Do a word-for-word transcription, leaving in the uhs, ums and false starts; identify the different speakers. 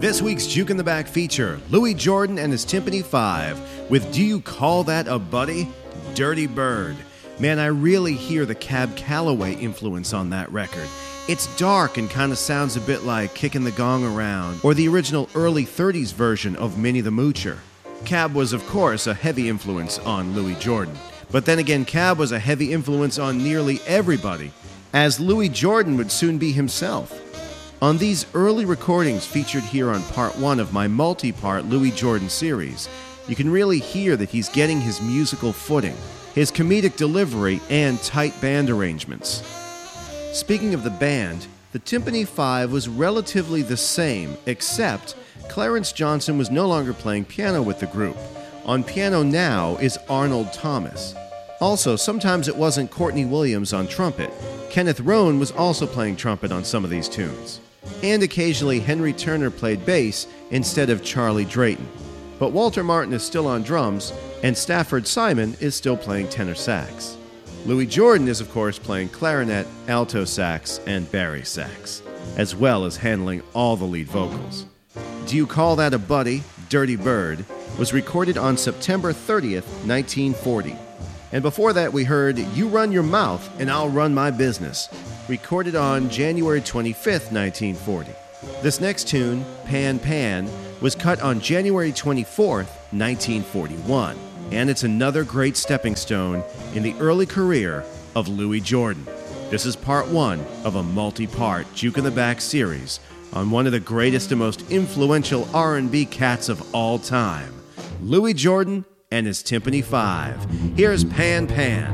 Speaker 1: This week's Juke in the Back feature, Louis Jordan and his Tympany Five with Do You Call That a Buddy? Dirty Bird. Man, I really hear the Cab Calloway influence on that record. It's dark and kind of sounds a bit like Kicking the Gong Around or the original early thirties version of Minnie the Moocher. Cab was, of course, a heavy influence on Louis Jordan. But then again, Cab was a heavy influence on nearly everybody, as Louis Jordan would soon be himself. On these early recordings featured here on part one of my multi-part Louis Jordan series, you can really hear that he's getting his musical footing, his comedic delivery, and tight band arrangements. Speaking of the band, the Tympany Five was relatively the same, except Clarence Johnson was no longer playing piano with the group. On piano now is Arnold Thomas. Also, sometimes it wasn't Courtney Williams on trumpet. Kenneth Roan was also playing trumpet on some of these tunes. And occasionally Henry Turner played bass instead of Charlie Drayton. But Walter Martin is still on drums, and Stafford Simon is still playing tenor sax. Louis Jordan is, of course, playing clarinet, alto sax, and bari sax, as well as handling all the lead vocals. Do You Call That a Buddy? Dirty Bird was recorded on September thirtieth, nineteen forty. And before that, we heard You Run Your Mouth and I'll Run My Business, recorded on January twenty-fifth, nineteen forty. This next tune, Pan Pan, was cut on January twenty-fourth, nineteen forty-one. And it's another great stepping stone in the early career of Louis Jordan. This is part one of a multi-part Juke in the Back series on one of the greatest and most influential R and B cats of all time, Louis Jordan and his Tympany Five. Here's Pan Pan.